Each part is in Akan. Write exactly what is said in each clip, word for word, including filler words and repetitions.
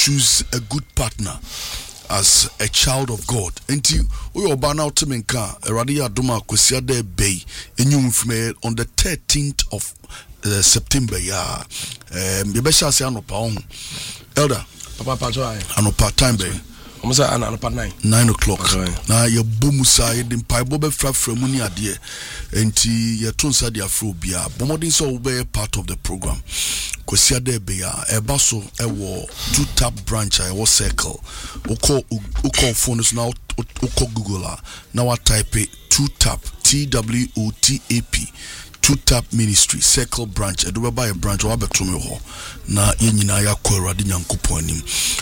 choose a good partner as a child of God. Enti we oba na otemenka erade adoma kwesi ade bay enyum fme on the thirteenth of uh, September ya. Um ye be sha se anopa on. Elder papa pacho ai anopa time bay almost an anopa nine nine o'clock. Na ye bomusa ye dem paibo be frafra mu ni ade. Enti ye tonsa dia afro bia. Bomodin so will be part of the program. Kwesi ade be ya eba so ewo two tap branch I was circle. Oko oko phone is now oko Google now I type it two tap T W O T A P two tap ministry circle branch edo ba a branch wa beto me ho na ye nyina ya kwawrade nyankopon anim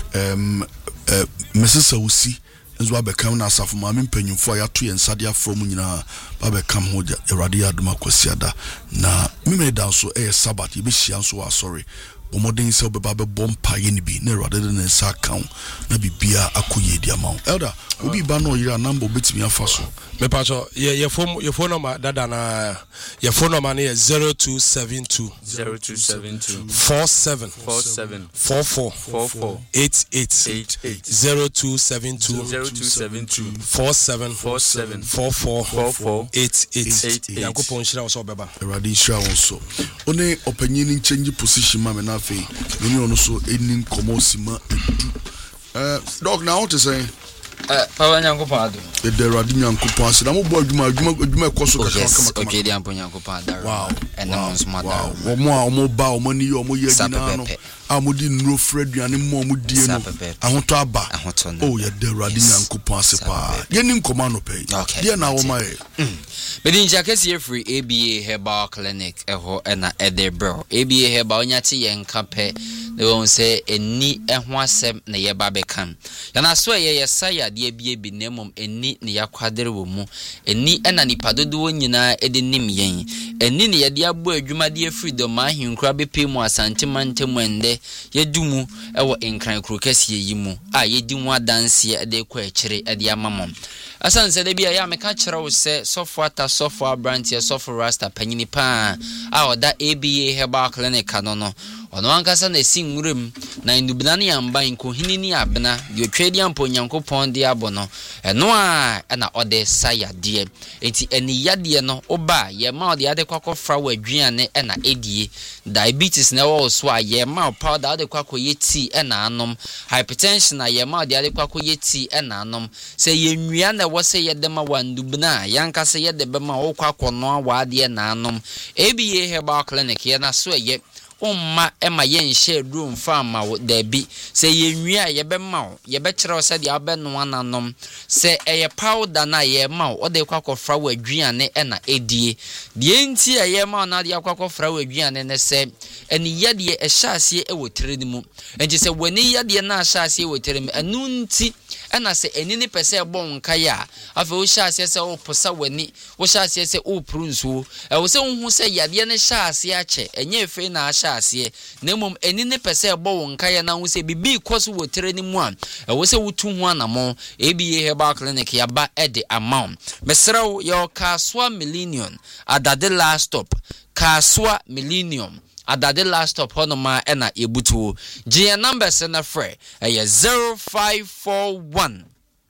um uh, Missus Awusi nzo abekam na asafo ma mpanyimfo ya to yensade afro mu nyina ba bekam ho erade adoma kwesi ada na meme da so e Sabbath ye be hia so wa sorry omodin se obeba be bompa ye ni bi na erade de nsa account na bibia akoye di amount elder obi ba no yira number betimi afa so me pacho ye ye phone ye phone number dada na ye phone number na zero two seven two zero two seven two four seven four seven four four four four eight eight eight eight zero two seven two zero two seven two four seven four seven four four four four eight eight eight eight yankopon shira wo so beba erade shira wo so one opanyini change position ma me na fe oni ono so eni komosima edu eh dog na what to say eh papa nyankopon ado e de erade nyankopon ase na mo bo adwuma adwuma adwuma ekoso kaka kama kama okay dia nyankopon ado wow and no one's mother wo mo a mo ba mo ni yo mo ye gina no amudi nro freduane mo mo die no ahoto aba oh ye de erade nyankopon ase pa ye ni nkoma no pe dia na wo ma e Bedin jakesi free A B A Herbal Clinic eho na Edebro A B A Herbal onyati ye nkape they won say eni eho asem na ye ba bekam yana so ye yesa ya de bia bi nemom eni ne yakwadere wo mu eni ena nipadodo wonyina edenim yen eni ne ye de abo adwuma de freedom ahinkura bepe mu asantemantemu ende ye dumu ewo enkran krokasi yi mu a ye di mu adanse de kwa ekire de amamom asan se de bia ya meka kire wo se sofwata sofwa branch ya sofwa rasta panyini pa a oda A B A Herbal Clinic anono ono ankasa na esi nwurem na indubina ne yamba nkohini ni abena de otwedi ampo nyankopon de abono eno a na ode saya de enti eni yade no oba ye ma ode ade kwakofra wadwiane na edie diabetes na wo so a ye ma powder ade kwakoye tea na anom hypertension na ye ma ode ade kwakoye tea na anom se ye nwia na wo se ye de ma wandubina yankasa ye de be ma wo kwakono wa ade na anom A B A Herbal Clinic ye na so ye umma ema yen share room farm da bi se ye nwia ye be ma ye be kire se de abenu ananom se eye powder na ye ma o de kwakofra wadwiane na edie de enti ye ma na de kwakofra wadwiane ne se eni ye de ehyaase e wotire ni mu enti se wani ye de na ahyaase e wotire mu anu nti ena se eni ni pese bon kaya afa o hyaase se o posa wani o hyaase se o prunsuo e wo se hu se ye de ne hyaase ache enye efe na asiye nemom eni ne pese ebo wonka ya na hu se bibi koso wotire ni mu a wo se wutu hu anamo A B A Herbal Clinic ya ba ede amount mesrawo yo Kaswa Millennium adade last stop Kaswa Millennium adade last stop hono ma ena ebutu G numbers na free eh zero five four one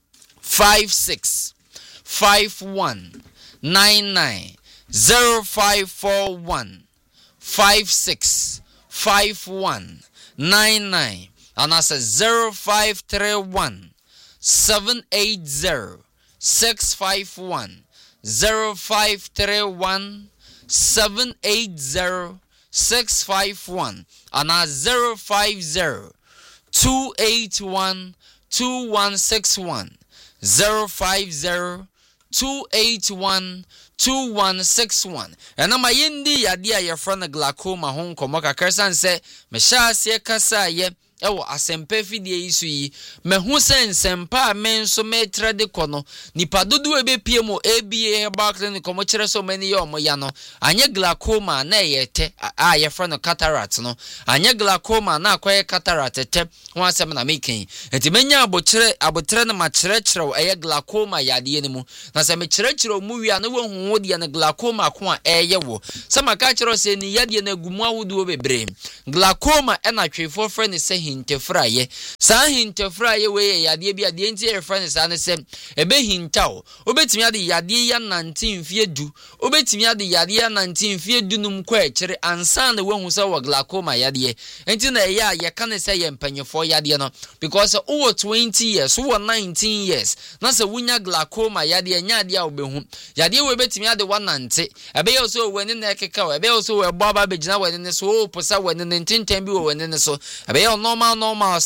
five six five one nine nine zero five four one five six five one nine nine and I say zero five three one seven eight zero six five one zero five three one seven eight zero six five one and I zero five zero two eight one two one six one zero five zero two eight one two one six one and I'm a yindi yadia ya front glaucoma home komoka kersan se me sha se kasa ye ewo asempa fidie isu yi me hu sen sempa men so metra de kono nipa dodo ebe pie mo A B A Herbal Clinic komo kire so mani ye omo ya no anye glaucoma na yete a ye front cataract no anye glaucoma na akoye cataract te ho asem na meken enti menya abokire abotre na ma kire kire eye glaucoma yade ni mu na se me kire kire mu wi na wo hu wo de na glaucoma ko a eye wo se maka kire se ni yade na gumu awodo bebre glaucoma e na twefo frɛ ne se hintefraye saa hintefraye we yade bi ade nti e friend saa ne se ebe hintaw obetimi ade yade ya nineteen fie du obetimi ade yade ya nineteen fie du num kwa ekire ansa na wehu se wo glaucoma yade enti na ya ye kan se ye mpanyefo yade no because o twenty years o nineteen years na se wunya glaucoma yade nya ade a obehu yade we betimi ade one ninety ebe yo so wani na ekeka ebe yo so we bo aba begina wani ne so o posa wani ne tinten bi wani ne so ebe yo normal normal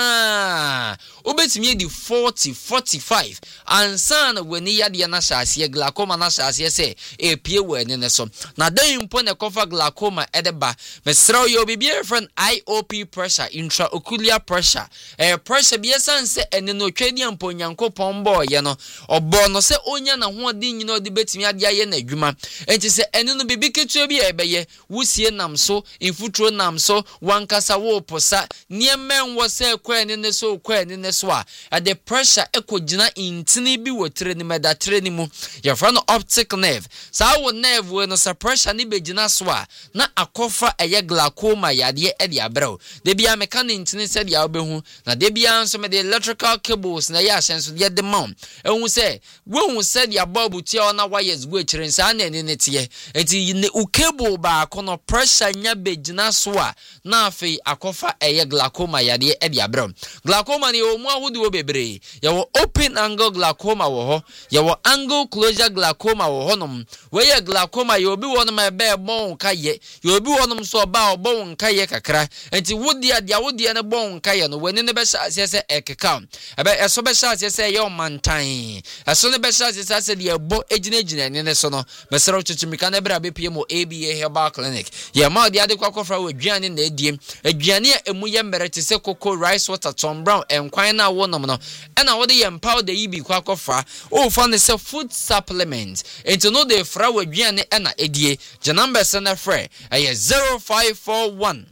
sa obetimi di forty forty-five ansa na wani yade na shaase glaucoma na shaase se e pie wani ne so na dan mpo na kofa glaucoma edeba mesraw yo bibia friend I O P pressure intraocular pressure eh pressure bi esanse ene no twedi ampo nyankopon boy ye no obo no se onya na ho odi nyina odi betimi ade aye na adwuma enti se ene no bibi ketua bi ebeye wusie nam so infutro nam so wankasa wo posa niemen wo se kwa ene ne so kwa ene ne so a the pressure ekogina intini bi wotre ni medatre ni mu ye fra no optic nerve sa wo nerve we no sa pressure ni begina so a na akofa eye glaucoma yade e de abrɛw de bia meka ne intini se de abehu na de bia nso me de electrical cables na ya hyenso de de mount ehun se wo hu se de ababu tia na wires go ekire nsa na ne ne tie enti ne u cable ba kono pressure nya begina so a na afei akofa eye glaucoma yade e de abrɛw glaucoma ni o mu ahudi wo bebre ya wo open angle glaucoma wo ho ya wo angle closure glaucoma wo honom we ye glaucoma yo bi wonom ebe bon kaye yo bi wonom so ba bon kaye kakra enti wodi adia wodi ne bon kaye no wani ne be sha se ekeka ebe eso be sha se ye omantan eso ne be sha se se de ebo ejina ejina ne ne so no mesero chichimika na bra be pm A B A Herbal Clinic ye ma de ade kwakofra wo aduane na ediem aduane a emu ye mmerete se koko rice water Tom Brown enkwan na wo nom no ena wo de ye powder yi bi kwakofra o fa ne se food supplement enti no de fra wo aduane ena edie je number se na frɛ ɛyɛ zero five four one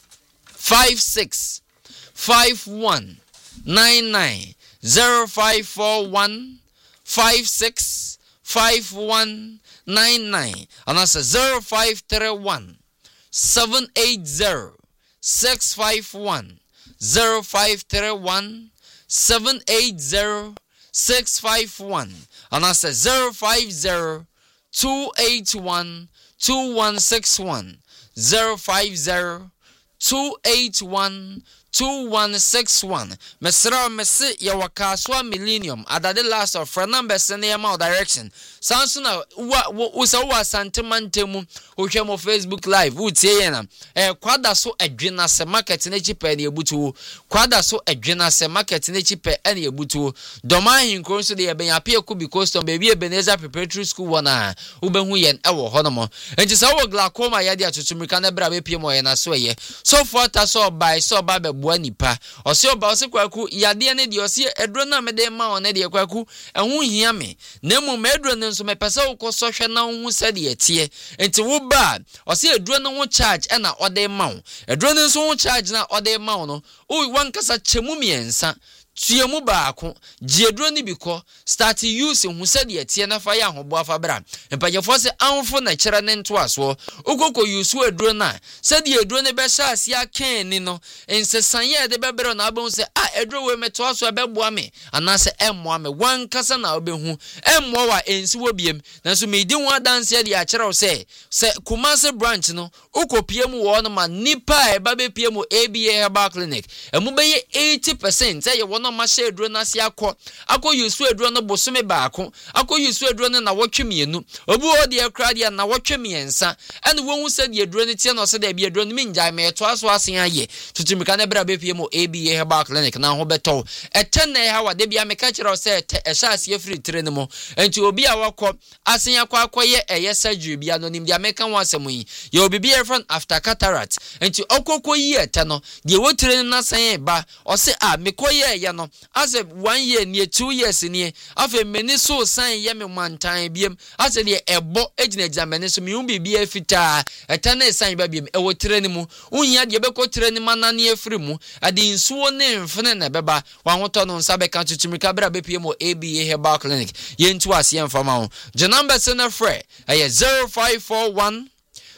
five six five one nine nine zero five four one five six five one nine nine and that's zero five three one seven eight zero six five one zero five three one seven eight zero six five one and that's zero five zero two eight one two one six one zero five zero two eight one two one six one mesra mesi ya wakaswa millennium adade last of friend number send ya direction sansuna wa usa wa santemantemu ohwe mo Facebook live utie ye na eh kwada so adwena se market na chipe na ebutu kwada so adwena se market na chipe na ebutu domahin kro so de ye benya pie ku because on baby Ebenezer Preparatory School wana ubehu yen ewo honomo enti sa wo glaucoma ya de atutumika na bra be pie mo ye na so ye so for ta so by so ba be boa nipa ose oba ose kwaku yade ne de ose edro na me de ma on de kwaku ehu hia me na mu me edro ne nso me pesa wo koso hwe na hu se de etie enti wo ba ose edro ne ho charge e na ode ma wo edro ne nso ho charge na ode ma wo no o wankasa chemu miensa tuemu baako giedro ni biko start use hu se de etie na fa ya hobo afa bra empanyefo se anfo na kire ne nto aso okoko use edro na se de edro ne be sha asia kan ni no ensesan ye de bebere na abon se ah edro we meto aso e beboa me anase emmoa me wankasa na obehu emmoa wa ensi wo biem na so me di ho adanse de a kire wo se se Kumasi branch no okopie mu wo no ma nipa e ba be pie mu A B A Herbal Clinic emu be ye eighty percent e ye no ma she edro na se akọ akọ yusu edro no bosome baako akọ yusu edro no na wotwe mienu obu odi ekra dia na wotwe miensa ene wonhu se de edro ne tie no se de bi edro no minjai me to aso asen aye tutumika na bra be pie mu A B A Herbal Clinic na ho beto etene ha wa de bia me ka kire se e sha ase free tre ne mo enti obi a wakọ asen akọ akọye eye surgery bia no nim dia me kan wasem yi ye obi bi e front after cataract enti okoko yi ete no de wotre na san ba o se a me koye ye no as one year near two years near afa meni so san ye me mantan biem as de ebo ejina jamene so me umbi bia fita etane san ba biem e wotre ne mu unya de be ko tre ne mana ne afri mu ade nsuo ne mfene na beba wa hoto no nsa be kan tutumika bra be piem A B A Herbal Clinic ye ntu ase emfama ho je number se na frɛ ɛyɛ zero five four one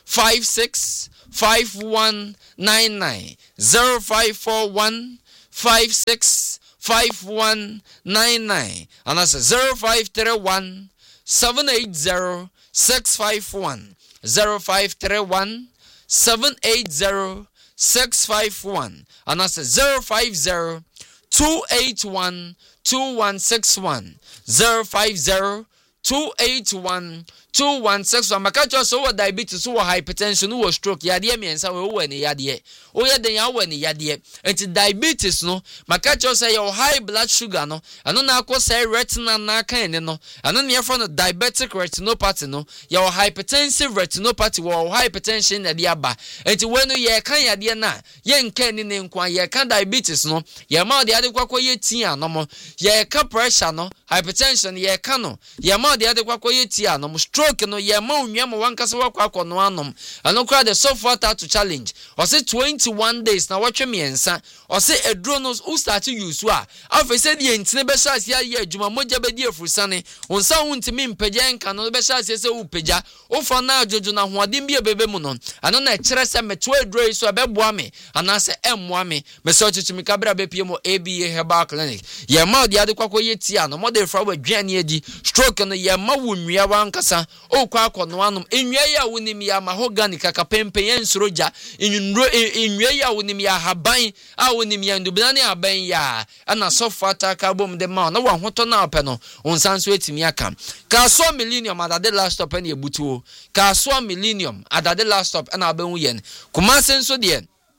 five six five one nine nine zero five four one five six five one nine nine and that's zero five three one seven eight zero six five one zero five three one seven eight zero six five one and that's zero five zero two eight one two one six one zero five zero two eight one two one six one. Makacho so what diabetes, so hypertension, no stroke, yadia me and so when yadie. Oh yeah, then ya when yadie. It's diabetes no. Makacho say your high blood sugar no. And no nako say retina na kind no. And then you from the diabetic retinopathy no. Your hypertensive retinopathy or hypertension na diaba. And when you can yadia na. Yen ken ni nkwa ye kan diabetes no. Ye ma de ade kwakwa ye tia no mo. Ye ka pressure no. Hypertension ye ka no. Ye ma de ade kwakwa ye tia no mo. Stroke no ye ma onwia mo wankasa wakwa akono anom ano kra the soft water to challenge o say twenty-one days na watwe miensa o say edro no who start use a afa say de ntine be shase ya ye adwuma moja be die furusane onsa huntimi mpagya nka no be shase say wo pagya wo fa na ajojo na hoadem bi ebebe mu no ano na kire say metwe edro so abeboa me ana say emmoa me me so chichimi kabra be pie mo A B A Herbal Clinic ye ma de ade kwakwa ye tia no mo de fra wa dwane adi stroke no ye ma wo nwia wankasa o kwa akono anom enwia ya wonim ya mahogany kaka pempe yen soroja enwuro enwia ya wonim ya haban a wonim ya ndubina ne haban ya ana sofata ka bom de ma na wa hoto na ope no onsanso etimi aka ka so millennium adade last stop na ebutuo ka so millennium adade last stop na abenwu yen kuma senso de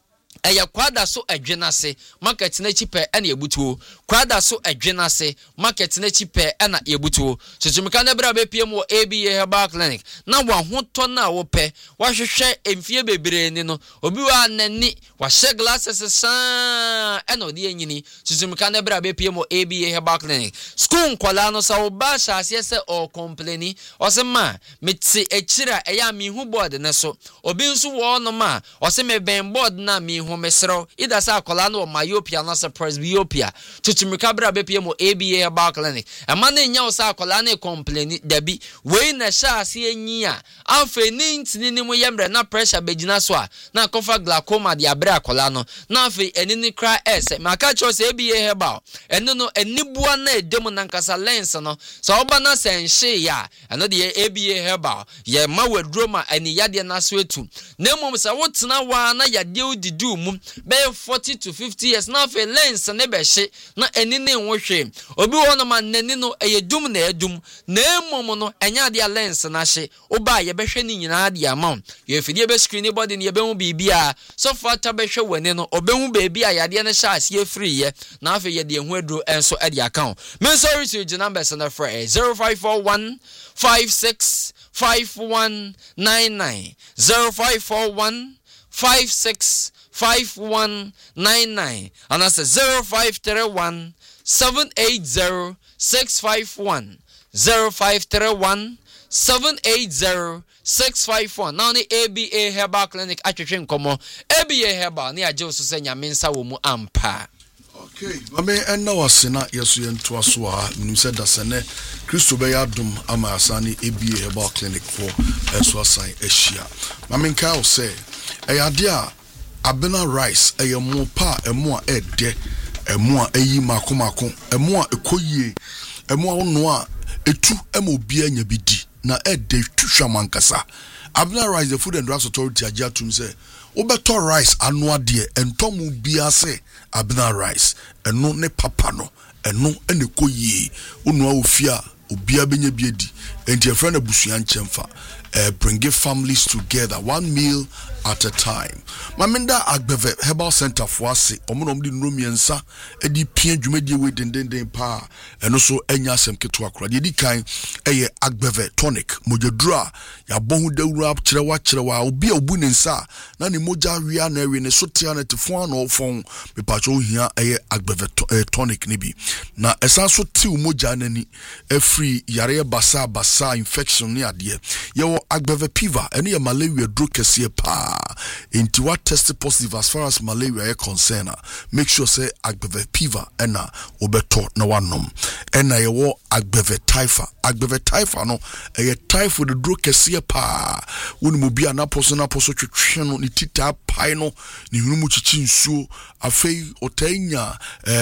eya kwada so adwenase market na chipe na ebutuo kwada so adwenase market na chipe na ebutuo chichimika na bra be piem wo A B A Herbal Clinic na wa hoto na wo pe wa hwehwe emfie bebre ni no obi wa nani wa hye glasses sa eno de anyini chichimika na bra be piem wo A B A Herbal Clinic school nkwala no sa wo ba sha ase se o complaini o se ma meti echira eya mi hu board ne so obi nso wo no ma o se me ben board na mi hu mesro ida sa akola no myopia na sa presbyopia tutumika bra be piem A B A Herbal Clinic ama na nya sa akola na complain dabi we na sha ase anyi a afa ni ntini ni mu yemre na pressure begina so a na kofa glaucoma de abra akola no na afa eni ni cry s maka cho se A B A Herbal eno no enibua na edem na nkasa lens no so oba na senhye ya eno de A B A Herbal ye ma wadroma ani yade na so etu na mum sa wotena wa na yade odidu mu be forty to fifty years na fe lens ne be hye na eni ne nwhwe obi wo no ma nani no eyedum na edum na emom no enya de lens na hye oba ye be hwe ni nyina de amount ye fidie be screen body ne ye be hu bibia so fata be hwe wani no obehu bibia yade ne sha ase free ye na afa ye de hu adro enso e de account me sorry to the numbers na for zero five four one five six five one nine nine zero five four one five six five one nine nine and that's zero five three one seven eight zero six five one zero five three one seven eight zero six five one now the A B A Herbal Clinic atwetwe nkomo A B A Herbal ne agye so senya mensa wo mu ampa. Okay, mame enna wasena yeso yento aso a nim se da sene Kristo be yadum ama asani A B A Herbal Clinic for eso asan ehia. Mame nka o say eyade a abena rice eyemo pa emo a ede emo a eyi makomako emo a ekoyie emo a ono a etu ema obi anya bidi na ede twhwa mankasa. Abena rice the Food and Drugs Authority agya tum say obeto rice anu ade entomu bia se abena rice eno ne papa no eno ene koyie onu a ofia obia benya biedi enti e friend abusuan chemfa uh, bringing families together one meal at a time. Mamenda Agbeve Herbal Center for us, Omonom di Numiensa, Edi Pien Jumedi we den den den pa, and also Enya Sem Ketwa Kra. Di kind eye Agbeve tonic, Mojadra, ya bohu de rap chirewa chirewa, obi obunensa, nani moja ria na ri ne sotia te fon no fon, me pacho hia eye Agbeve tonic nibi. Na esan so ti moja nani, e free yare basa basa infection ni adie. Ye Agbeve piva, eni ya malaria dro kese pa. Into what tested positive as far as malaria is concerned, make sure say Agbeve piva ena obeto na wanom. ɛna yɛwɔ agbɛvɛ taifa agbɛvɛ taifa no ɛyɛ taifa de duro kɛseɛ paa woni mo bia na poso na poso twetwe no ne tita pai no ne hunu mu chichi nsuo afei otanya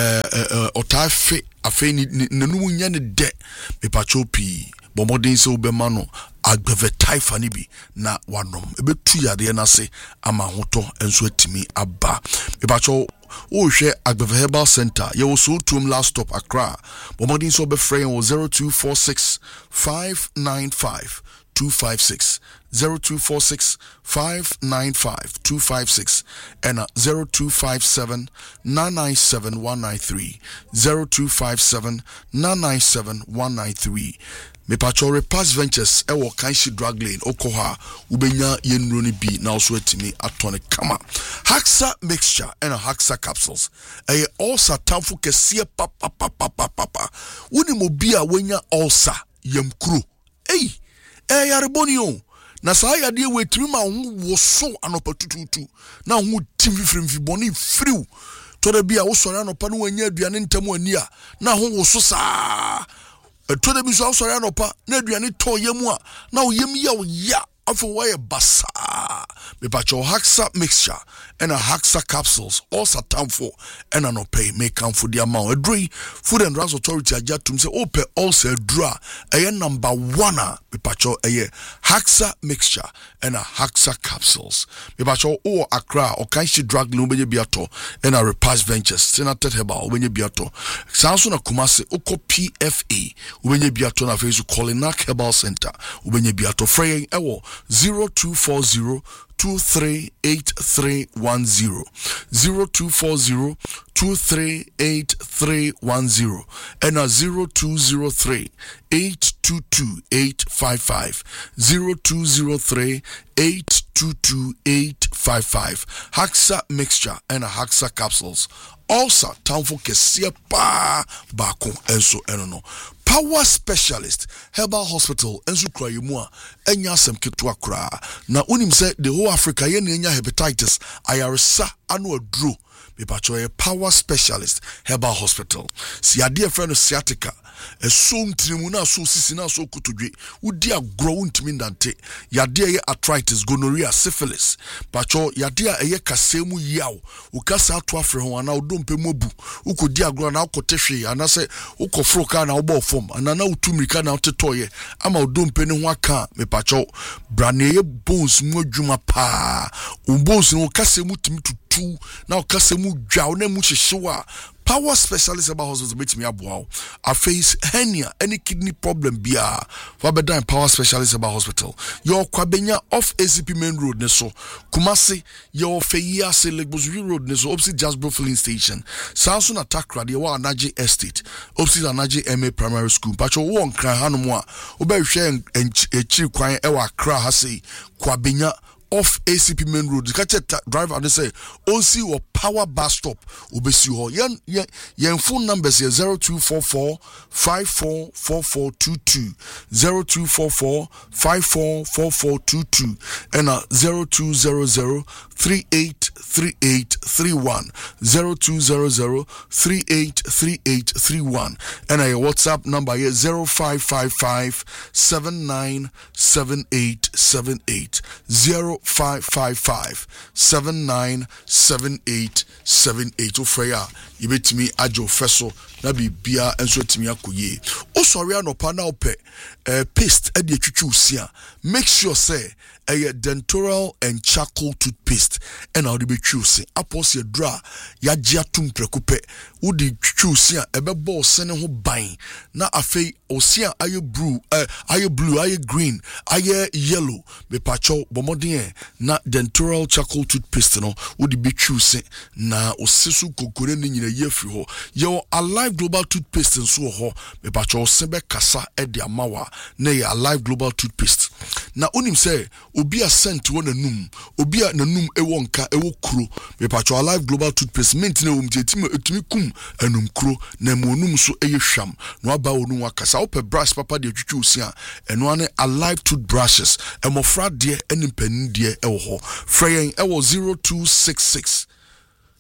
eh otafe afei ne nanu nya ne de mepacho pi bomodin se obema no agbɛvɛ taifa ni bi na wanom ebetu yade na se ama hoto enso atimi aba mepacho o hwe agbɛvɛ herbal center ye wo so tum last stop Accra bomodin so be frɛ wo zero two four six five nine five two five six zero two four six five nine five two five six and uh, zero two five seven nine nine seven one nine three zero two five seven nine nine seven one nine three. Me pachore Repass Ventures ewo kanshi drug lane okoha ubenya yenro ni bi na also etimi atone kama Haxa mixture and a Haxa capsules eye ulcer tamfo kese pa pa pa pa pa pa woni mo bia wenya ulcer yamkuro ei eh yarebonio na saa yade we timi ma wo so anopa tututu na ho tim fifrimfi boni friw to da bia wo sore anopa no wanya aduane ntamu ani a na ho wo so saa to da bi so sore anopa na aduane to yemu a na wo yem ya wo ya afo why basa me pacho Haxa mixture and a Haxa capsules also time for and no pay make come for the amount adri Food and Drugs Authority ajatum say ope also draw a number one me pacho a Haxa mixture and a Haxa capsules me pacho o Accra or kanshi drug no benye biato and a Repass Ventures Senator Herbal benye biato sanso na Kumasi oko P F A benye biato na face Kolinak Herbal Center benye biato frey ewo zero two four zero two three eight three one zero zero two four zero two three eight three one zero and a zero two zero three eight two two eight five five zero two zero three eight two two eight five five Haxa mixture and a Haxa capsules also time for kesia pa bako enso enono Power Specialist Herbal Hospital enso kra yemu a enya asem ketua kra na unim se the whole Africa ye nya hepatitis ayaresa anu aduro me pacho ye Power Specialist Herbal Hospital si ade e fe no sciatica eso ntrimu na so sisi na so kotodwe udi agro untimi ndante yade ye arthritis gonorrhea syphilis pacho yade a ye kasemu yaw ukasa ato afre ho ana odompe mobu ukodi agro na akotehwe ana se ukofro ka na obo fom ana na utumika na otetoye ama odompe ne ho aka me pacho brane ye bones mu adwuma pa o bones no kasemu timi tutu na ukasemu dwa na mu hyehyewa Power Specialist Herbal Hospital bet me aboa a face hernia any kidney problem bia for better Power Specialist Herbal Hospital your kwabenya off A C P main road ne so Kumasi your feya se Legbozu road ne so opposite Jasbro filling station Samson attack radio wa Anaje estate opposite Anaje M A primary school pacho won kran hanom a obehwe echi kwan e wa Accra ha sei kwabenya off A C P main road catch a driver they say O C or Power bus stop obesi ho yen yen phone numbers here zero two four four five four four four two two zero two four four five four four four two two and uh, zero two zero zero three eight three eight three one zero two zero zero three eight three eight three one and a WhatsApp number here zero five five five seven nine seven eight seven eight zero five five five seven nine seven eight seven eight ofreya yibetimi ajo feso na bibia enso etimi akoye o sori anopa na ope eh, paste e de twitwi usia make sure say a dentural and charcoal toothpaste and how the be choose apos ye dra ya gia tum prekupe udi choose ya ebe bo sene ho ban na afei osia aye blue eh, aye blue aye green aye yellow me pacho bomodin na dentural charcoal toothpaste no udi be choose na osisu kokore ni nyina ye firi ho ye Alive Global toothpaste nso ho me pacho sebe kasa e de amawa na ye Alive Global toothpaste na unim say obi a sent won anum obi a nanum ewo nka ewo kuro me pacho Alive Global toothpaste mint na wom tetimi etimi kum anum kuro na monum so eye hwam no aba onu akasa ope brush papa de twitwi osia eno ane Alive toothbrushes emofra de enimpani de ewo ho freyen ewo zero two six six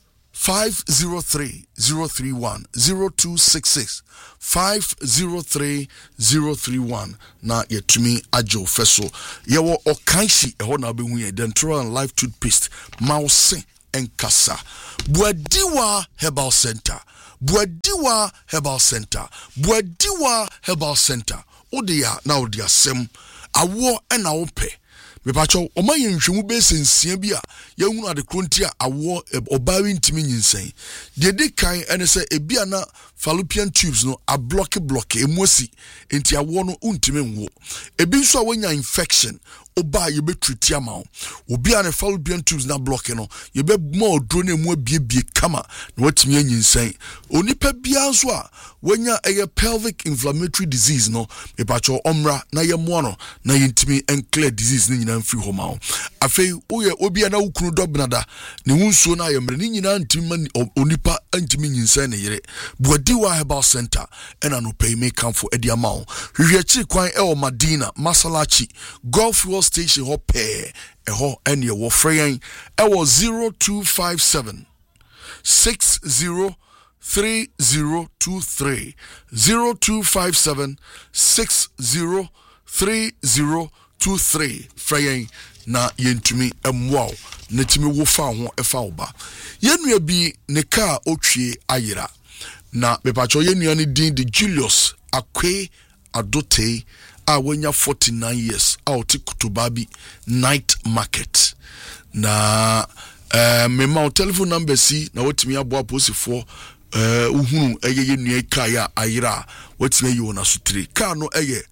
five zero three zero three one zero two six six five zero three zero three one na yetumi ajo feso yewo okanshi eho na be hu ye dental and life toothpaste mouse enkasa Buadiwa Herbal Center Buadiwa Herbal Center Buadiwa Herbal Center odia na odia sem awo na ope mepacho oma yenhwemu be sensia bi a yehunu ade kronti a awo obawe ntimi nyinsen de de kan ene se ebia na fallopian tubes no a block block emosi enti awo no untimi nwo ebi nso a wonya infection oba ye be treat ama obi an fallopian tubes na block no ye be mo odro na emu abiebie kama na watimi anyinsen onipa bia nso a wonya eye pelvic inflammatory disease no mepacho omra na ye mo no na yentimi enclear disease ni nyina mfiri homa o afei oye obi na wukunu dobnada ne hunsuo na ayemre ni nyina ntimi onipa antimi nyinsen ne yere Buadiwa Herbal Center ena no pay me come for edi ama o hwehwechi kwan e o Madina Masalachi Golf Station ho pair e ho ene wo free e wo zero two five seven six zero three zero two three zero two five seven six zero three zero two three free na yentumi emwa na timi wo fa ho e fa oba yenua bi ne car otwie ayira na bepacho yenua ne din de Julius Akwe Adote a wenya forty-nine years out Kutubabi night market na eh me ma telephone number si na wotimi abo aposifo eh uhunu eye nua kaya ayira wotimi yi wona sutire car no eye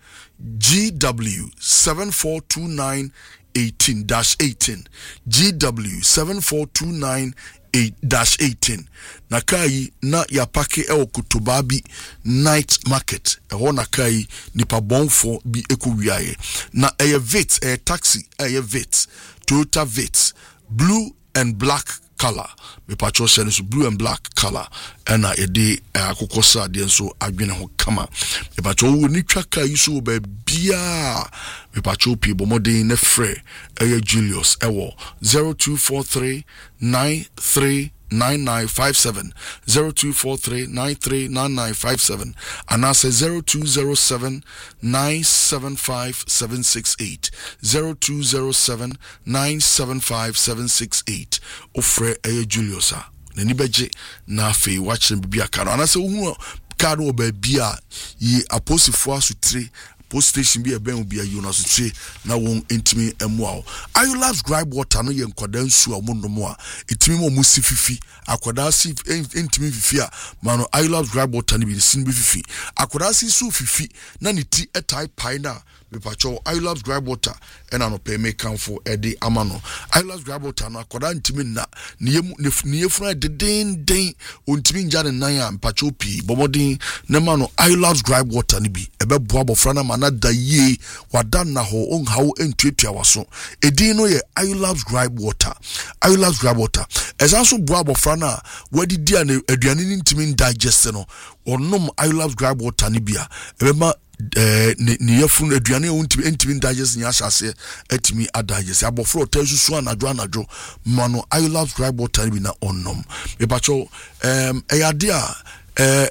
G W seven four two nine eighteen dash eighteen G W seven four two nine eight dash eighteen na kai na ya pake e Kutubabi night market e ho na kai nipa bonfo bi ekowiaye na eye vit e taxi eye vit Toyota Vit blue and black color me pacho shene so blue and black color ena ede akokosa de nso adwene ho kama me pacho wo ni twaka yi so ba bia me pacho pi bomodin ne frɛ eye Julius ewo zero two four three nine three nine nine five seven zero two four three nine three nine nine five seven and I say zero two zero seven nine seven five seven six eight zero two zero seven nine seven five seven six eight ofre eye Julius a nani beje na fe watch bibia karo and I say hu karo oba bia yi aposifo asutire post station bi ebe obi ayi na so tire na won entimi emwa ayo labs gripe water no ye nkoda nsu a monomo a etimi mo musi fifi akoda si entimi fifi a mano ayo labs gripe water ni bi sin bi fifi akoda si su fifi na ni ti etai pai na me pacho ayo labs gripe water ena no pay me kan for edi amano ayo labs gripe water no akoda entimi na ne ne funa de den den ontimi nja ne nan a pacho pi bomodin ne mano ayo labs gripe water ni bi ebe boa bofra na na da ye wadanna ho on hawo entuatua waso edin no ye Ayo Labs gripe water Ayo Labs gripe water esanso boa bofra na wadi dia na aduane ni ntimi digest no onom Ayo Labs gripe water ni bia ebema eh ni yefun aduane o ntimi ntimi digest nya asase etimi adigest abofra otasusu anadwo anadwo mano Ayo Labs gripe water ni bi na onom me pacho em eyade a eh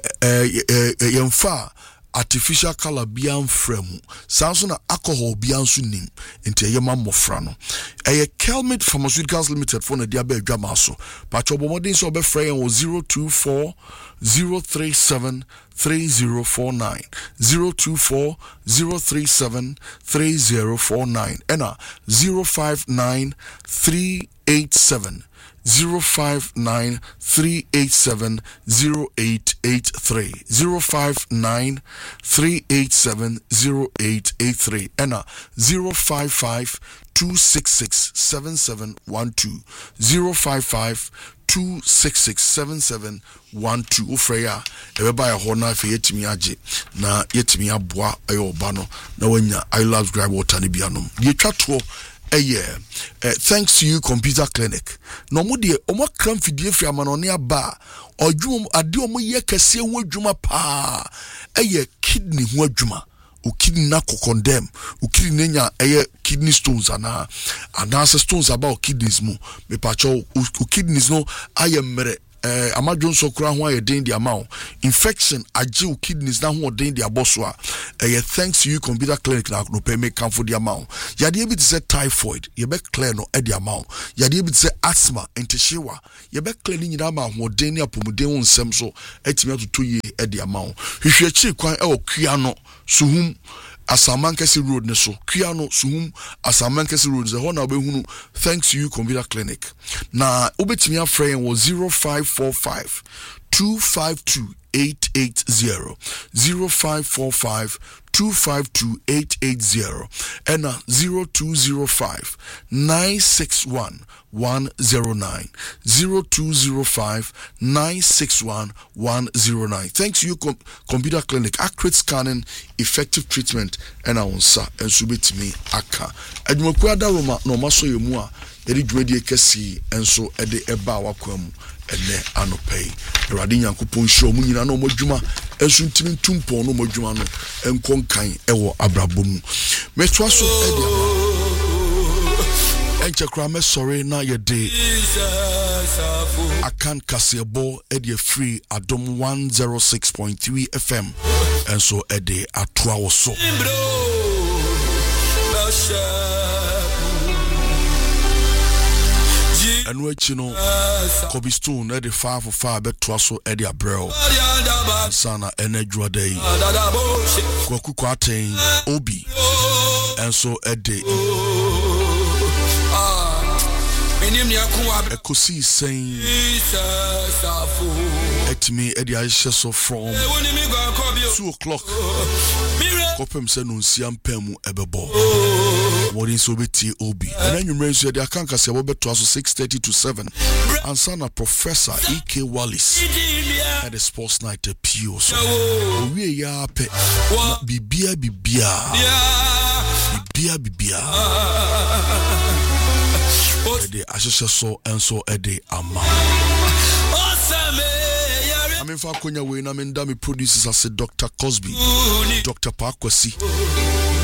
eh yemfa artificial color bian fremu sanso na alcohol bian su nim enti eyema mofra no eye Kelmit Pharmaceuticals Limited for na dia ba adwama so pacho bomodin so be frey on zero two four zero three seven three zero four nine zero two four zero three seven three zero four nine ena zero five nine three eight seven zero five nine three eight seven zero eight eight three zero five nine three eight seven zero eight eight three and zero five five two six six seven seven one two zero five five two six six seven seven one two Ufreya ebeba ya hona fe yetimi age na yetimi aboa ayo ba no na wanya Ayo Labs gripe water ni bianom ye twato a year. Uh, thanks to you, Computer Clinic. No more dear, or more cramfidie from Manonia bar, or Jum, a do more ye can see what Juma pa a year kidney what Juma, who kidney nako condemn, who kidney a kidney stones and and answer stones about kidneys mo, me pacho, who kidneys no, I am mere. eh amadwo nso kura ho aye den di amount infection agye kidneys na ho den di aboso a eh thanks to you computer clinic na no pay make come for the amount yade bi say typhoid ye be clear no e di amount yade bi say asthma entehyewa ye be clear ni nyina ma ho den ni apomuden wo nsem so etimi atoto ye e di amount hwehwe chi kwan e okua no suhum Asamankesi Road neso Kiano Suhum Asamankesi Road the hona behunu thanks to you computer clinic na obetimi afrɛ was zero five four five two five two eight eight zero zero five four five two five two eight eight zero and zero two zero five nine six one one zero nine zero two zero five nine six one one zero nine. Thanks to you com- computer clinic, accurate scanning, effective treatment, and answer and submit me aka. Edmokwada Roma no maso yemua eri dwedi ekesi enso ede eba wakwam ene anopay. Erade Nyankopon hiro mu nyina no modwuma enso ntimi ntumpo no modwuma no enkonkan ewo abrabom. Metwaso ede Enche krame sorry na ye day Akan Kasebo Eddie Free Adom one oh six point three F M and so Eddie Atwa so and we chino Kobe Stone Eddie five for five bet twaso Eddie Abreu Sana Enedwa Day Kwaku Kwaten Obi and so Eddie Ekosi saying at me Eddie Aisha so from two o'clock Kopem se no siam pemu ebebo what is obeti obi and then you raise your akanka se wo beto aso six thirty to seven and son of Professor E K Wallace at the sports night at P O so we ya pe bibia bibia bibia bibia Ede asheshe so enso ede ama I mean for konya we na menda me producers as Doctor Cosby Doctor Pakwasi